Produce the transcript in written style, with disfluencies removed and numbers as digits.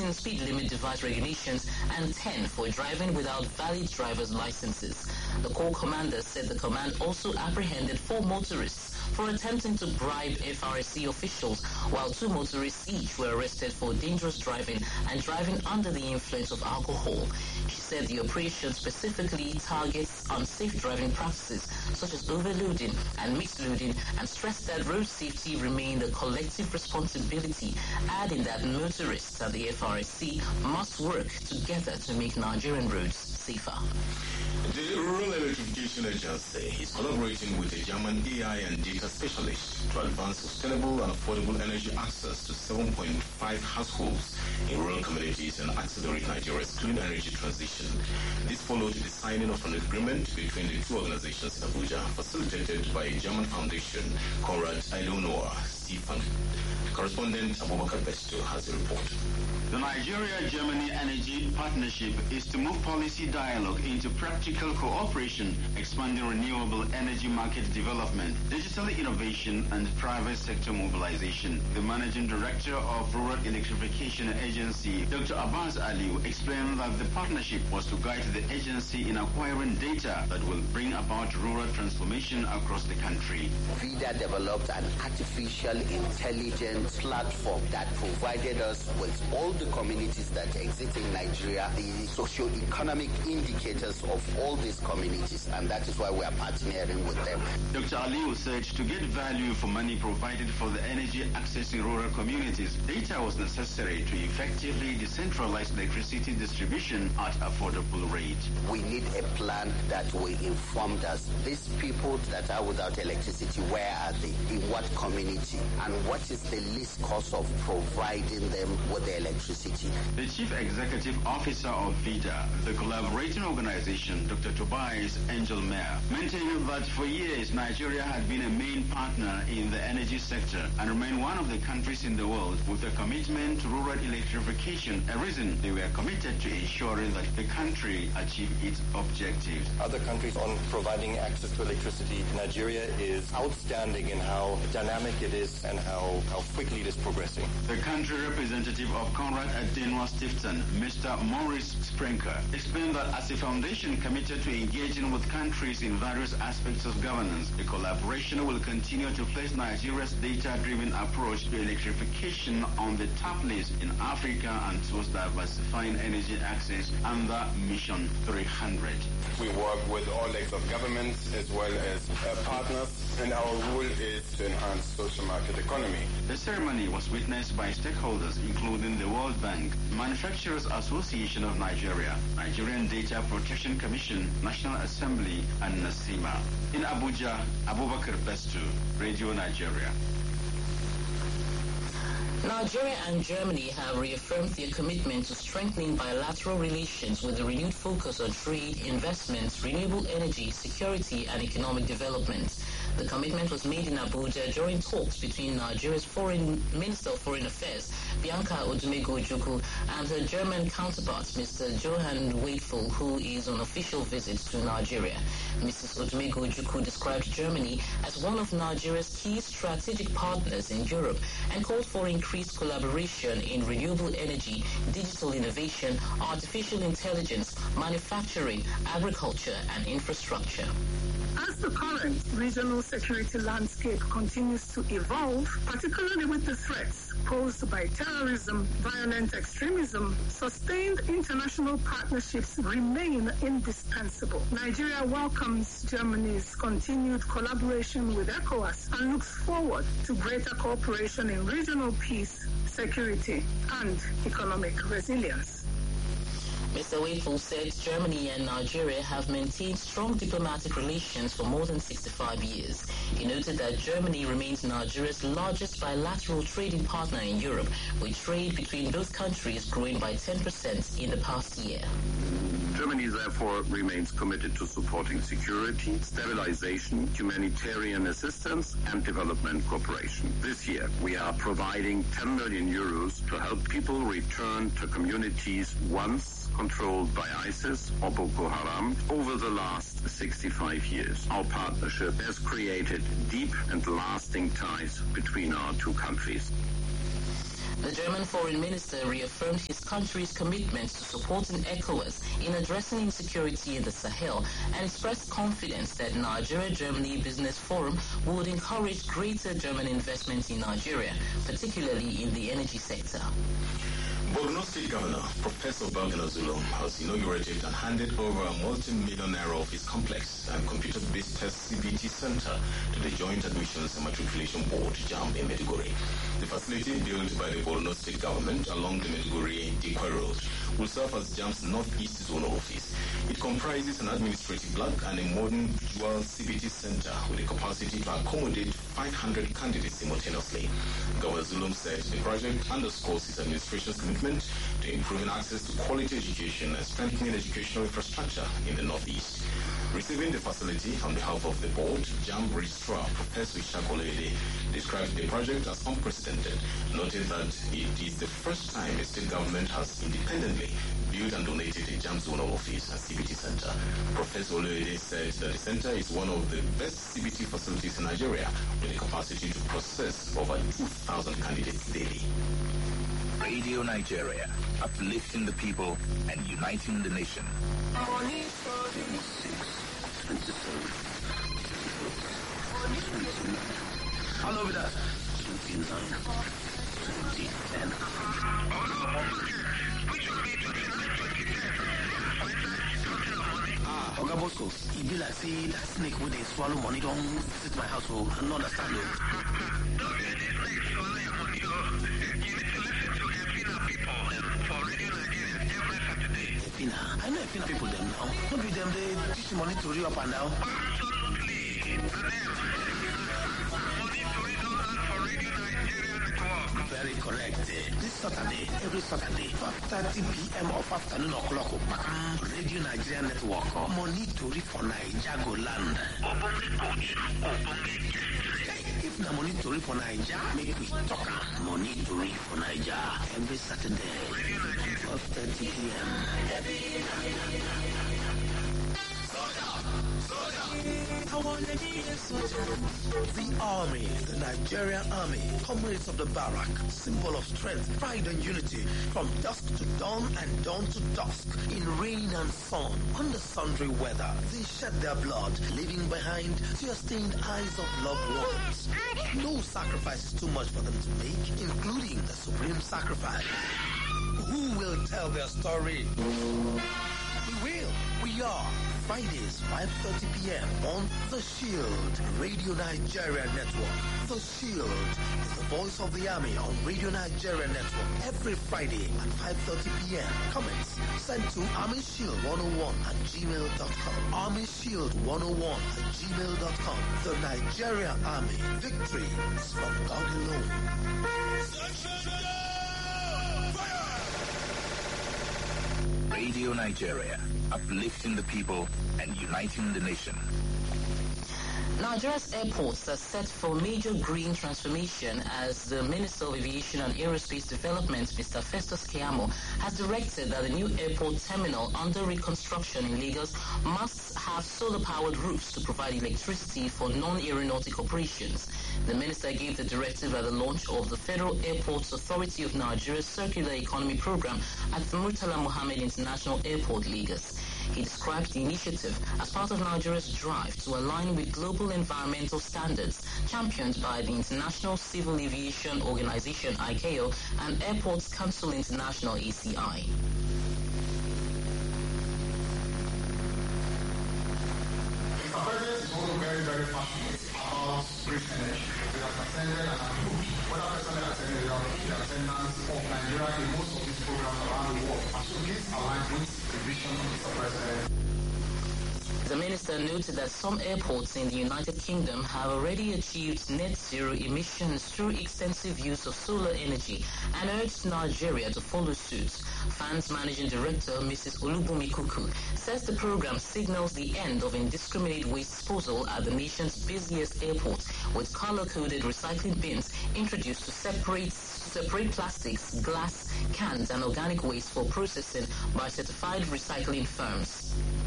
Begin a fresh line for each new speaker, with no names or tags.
13 speed limit device regulations, and 10 for driving without valid driver's licenses. The Corps commander said the command also apprehended 4 motorists for attempting to bribe FRSC officials, while 2 motorists each were arrested for dangerous driving and driving under the influence of alcohol. She said the operation specifically targets unsafe driving practices such as overloading and misloading, and stressed that road safety remained a collective responsibility, adding that motorists at the FRSC must work together to make Nigerian roads safer.
The Rural Electrification Agency is collaborating with a German AI and data specialist to advance sustainable and affordable energy access to 7.5 households in rural communities and accelerate Nigeria's clean energy transition. This followed the signing of an agreement between the two organizations in Abuja, facilitated by a German foundation, Konrad Adenauer-Stiftung. Correspondent Abubakar Besto has a report.
The Nigeria-Germany Energy Partnership is to move policy dialogue into practical cooperation, expanding renewable energy market development, digital innovation, and private sector mobilization. The Managing Director of Rural Electrification Agency, Dr. Abbas Aliu, explained that the partnership was to guide the agency in acquiring data that will bring about rural transformation across the country.
VIDA developed an artificial intelligence platform that provided us with all the communities that exist in Nigeria, the socio-economic indicators of all these communities, and that is why we are partnering with them.
Dr. Aliu said to get value for money provided for the energy access in rural communities, data was necessary to effectively decentralize electricity distribution at affordable rate.
We need a plan that will inform us, these people that are without electricity, where are they, in what community, and what is the least cost of providing them with the electricity.
The Chief Executive Officer of VIDA, the collaborating organization, Dr. Tobias Angel Mayer, maintained that for years Nigeria had been a main partner in the energy sector and remained one of the countries in the world with a commitment to rural electrification, a reason they were committed to ensuring that the country achieved its objectives.
Other countries on providing access to electricity, Nigeria is outstanding in how dynamic it is and how quickly it is progressing.
The country representative of Konrad Adenauer-Stiftung, Mr. Maurice Sprenker, explained that as a foundation committed to engaging with countries in various aspects of governance, the collaboration will continue to place Nigeria's data-driven approach to electrification on the top list in Africa and towards diversifying energy access under Mission 300.
We work with all legs of government as well as partners, and our role is to enhance social market economy.
The ceremony was witnessed by stakeholders including the World Bank, Manufacturers Association of Nigeria, Nigerian Data Protection Commission, National Assembly, and NASIMA. In Abuja, Abubakar Bestu, Radio Nigeria.
Nigeria and Germany have reaffirmed their commitment to strengthening bilateral relations with a renewed focus on trade, investments, renewable energy, security, and economic development. The commitment was made in Abuja during talks between Nigeria's Minister of Foreign Affairs, Bianca Odumegwu-Ojukwu, and her German counterpart, Mr. Johann Waidful, who is on official visits to Nigeria. Mrs. Odumegwu-Ojukwu described Germany as one of Nigeria's key strategic partners in Europe and called for increased collaboration in renewable energy, digital innovation, artificial intelligence, manufacturing, agriculture, and infrastructure.
As the current regional security landscape continues to evolve, particularly with the threats posed by terrorism, violent extremism, sustained international partnerships remain indispensable. Nigeria welcomes Germany's continued collaboration with ECOWAS and looks forward to greater cooperation in regional peace, security, and economic resilience.
Mr. Waidful said Germany and Nigeria have maintained strong diplomatic relations for more than 65 years. He noted that Germany remains Nigeria's largest bilateral trading partner in Europe, with trade between both countries growing by 10% in the past year.
Germany therefore remains committed to supporting security, stabilization, humanitarian assistance, and development cooperation. This year, we are providing 10 million euros to help people return to communities once controlled by ISIS or Boko Haram over the last 65 years. Our partnership has created deep and lasting ties between our two countries.
The German foreign minister reaffirmed his country's commitment to supporting ECOWAS in addressing insecurity in the Sahel and expressed confidence that Nigeria-Germany Business Forum would encourage greater German investment in Nigeria, particularly in the energy sector.
Borno State Governor Professor Babagana Zulum has inaugurated and handed over a multi-million naira office complex and computer-based test CBT center to the Joint Admissions and Matriculation Board, JAMB, in Maiduguri. The facility built by the Borno State government along the Maiduguri-Dikwa Road will serve as JAMB's Northeast Zonal office. It comprises an administrative block and a modern dual CBT center with a capacity to accommodate 500 candidates simultaneously. Governor Zulum said the project underscores his administration's commitment to improving access to quality education and strengthening educational infrastructure in the Northeast. Receiving the facility on behalf of the board, JAMB Registrar Professor Ishaq Olede described the project as unprecedented, noting that it is the first time a state government has independently built and donated a JAMB zonal office and CBT center. Professor Olede said that the center is one of the best CBT facilities in Nigeria with a capacity to process over 2,000 candidates daily.
Radio Nigeria, uplifting the people and uniting the nation.
All over that. 29, 2010. Oga Bosco, e be like say that snake with the swallow money don't visit my house, so I don't understand it.
Don't let this snake swallow your money, you need to listen to Efina people for Radio Nigeria every Saturday.
Efina? I know Efina people them now. Don't be them, they teach money to re up and down.
Absolutely. And them. Money to read on for Radio Nigeria Network.
Very correct. This Saturday, every Saturday, 5:30 p.m. of afternoon o'clock, Radio Nigeria Network. Money to read for Naija go land. If na money to read for Naija, make we talk money to read for Naija every Saturday, 5:30 p.m. The army, the Nigerian army, comrades of the barrack, symbol of strength, pride and unity, from dusk to dawn and dawn to dusk, in rain and sun, under sundry weather, they shed their blood, leaving behind tear-stained eyes of loved ones. No sacrifice is too much for them to make, including the supreme sacrifice. Who will tell their story? We are. Fridays, 5:30 p.m. on The Shield, Radio Nigeria Network. The Shield is the voice of the army on Radio Nigeria Network every Friday at 5:30 p.m. Comments sent to armyshield101@gmail.com. armyshield101@gmail.com. The Nigerian Army. Victory is from God alone.
Radio Nigeria, uplifting the people and uniting the nation.
Nigeria's airports are set for major green transformation as the Minister of Aviation and Aerospace Development, Mr. Festus Keyamo, has directed that the new airport terminal under reconstruction in Lagos must have solar-powered roofs to provide electricity for non-aeronautic operations. The minister gave the directive at the launch of the Federal Airports Authority of Nigeria's Circular Economy Program at the Murtala Mohammed International Airport, Lagos. He described the initiative as part of Nigeria's drive to align with global environmental standards championed by the International Civil Aviation Organization, ICAO, and Airports Council International, ACI.
Mr. President is also very, very passionate about green energy. He has attended and approved, whether personally attended or the attendance of Nigeria in most of these programs around the world. And so this aligns with the vision of Mr. President.
The minister noted that some airports in the United Kingdom have already achieved net zero emissions through extensive use of solar energy and urged Nigeria to follow suit. FAN's managing director, Mrs. Olubunmi Kuku, says the program signals the end of indiscriminate waste disposal at the nation's busiest airport, with color-coded recycling bins introduced to separate plastics, glass, cans, and organic waste for processing by certified recycling firms.